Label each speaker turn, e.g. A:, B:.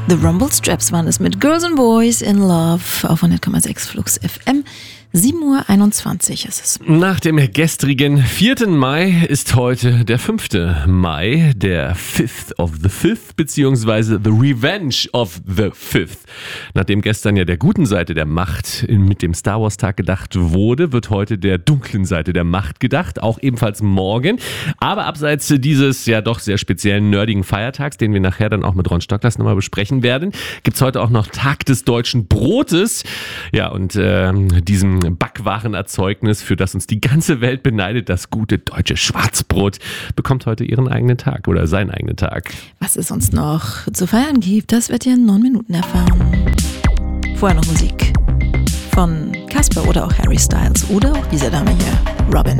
A: The Rumble Straps waren es mit Girls and Boys in Love auf 100,6 Flux FM. 7:21 ist es.
B: Nach dem gestrigen 4. Mai ist heute der 5. Mai, der 5th of the 5th, beziehungsweise The Revenge of the 5th. Nachdem gestern ja der guten Seite der Macht mit dem Star Wars Tag gedacht wurde, wird heute der dunklen Seite der Macht gedacht, auch ebenfalls morgen. Aber abseits dieses ja doch sehr speziellen, nerdigen Feiertags, den wir nachher dann auch mit Ron Stocklers nochmal besprechen werden, gibt's heute auch noch Tag des deutschen Brotes. Ja, und diesem Backwarenerzeugnis, für das uns die ganze Welt beneidet, das gute deutsche Schwarzbrot, bekommt heute ihren eigenen Tag oder seinen eigenen Tag.
A: Was es sonst noch zu feiern gibt, das werdet ihr in 9 Minuten erfahren. Vorher noch Musik von Casper oder auch Harry Styles oder auch dieser Dame hier, Robin.